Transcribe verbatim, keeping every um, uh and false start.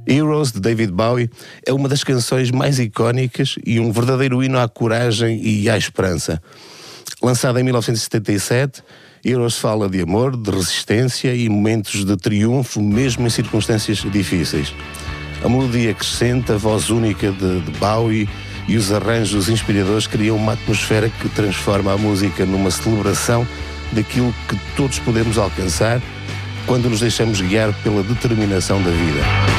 Heroes, de David Bowie, é uma das canções mais icónicas e um verdadeiro hino à coragem e à esperança. Lançada em mil novecentos e setenta e sete, Heroes fala de amor, de resistência e momentos de triunfo, mesmo em circunstâncias difíceis. A melodia crescente, a voz única de, de Bowie e os arranjos inspiradores criam uma atmosfera que transforma a música numa celebração daquilo que todos podemos alcançar quando nos deixamos guiar pela determinação da vida.